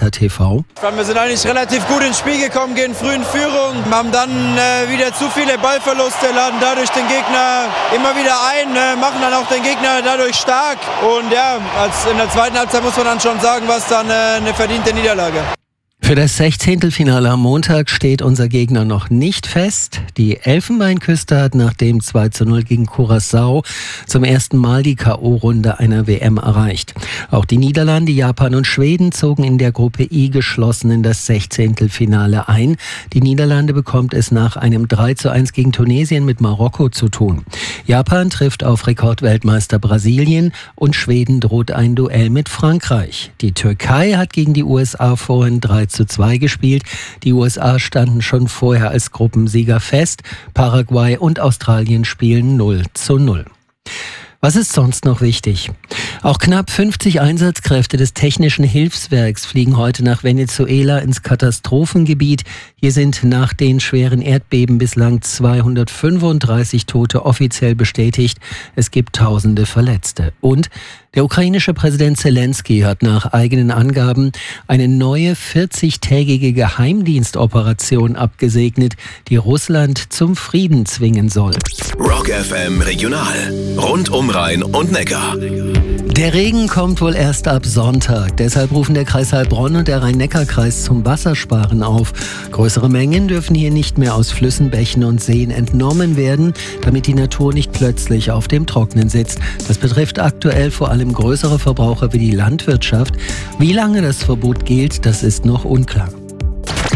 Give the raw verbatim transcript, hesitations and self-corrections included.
Magenta T V. Wir sind eigentlich relativ gut ins Spiel gekommen, gehen früh in Führung, haben dann äh, wieder zu viele Ballverluste, laden dadurch den Gegner immer wieder ein, äh, machen dann auch den Gegner dadurch stark. Und ja, als in der zweiten Halbzeit muss man dann schon sagen, was dann äh, eine verdiente Niederlage. Für das Sechzehntelfinale am Montag steht unser Gegner noch nicht fest. Die Elfenbeinküste hat nach dem zwei zu null gegen Curaçao zum ersten Mal die K O-Runde einer W M erreicht. Auch die Niederlande, Japan und Schweden zogen in der Gruppe I geschlossen in das Sechzehntelfinale ein. Die Niederlande bekommt es nach einem drei zu eins gegen Tunesien mit Marokko zu tun. Japan trifft auf Rekordweltmeister Brasilien und Schweden droht ein Duell mit Frankreich. Die Türkei hat gegen die U S A vorhin drei zu zwei gespielt. Die U S A standen schon vorher als Gruppensieger fest. Paraguay und Australien spielen null zu null. Was ist sonst noch wichtig? Auch knapp fünfzig Einsatzkräfte des Technischen Hilfswerks fliegen heute nach Venezuela ins Katastrophengebiet. Hier sind nach den schweren Erdbeben bislang zweihundertfünfunddreißig Tote offiziell bestätigt. Es gibt tausende Verletzte. Und der ukrainische Präsident Zelensky hat nach eigenen Angaben eine neue vierzigtägige Geheimdienstoperation abgesegnet, die Russland zum Frieden zwingen soll. Rock F M Regional. Rund um Rhein und Neckar. Der Regen kommt wohl erst ab Sonntag. Deshalb rufen der Kreis Heilbronn und der Rhein-Neckar-Kreis zum Wassersparen auf. Größere Mengen dürfen hier nicht mehr aus Flüssen, Bächen und Seen entnommen werden, damit die Natur nicht plötzlich auf dem Trocknen sitzt. Das betrifft aktuell vor allem größere Verbraucher wie die Landwirtschaft. Wie lange das Verbot gilt, das ist noch unklar.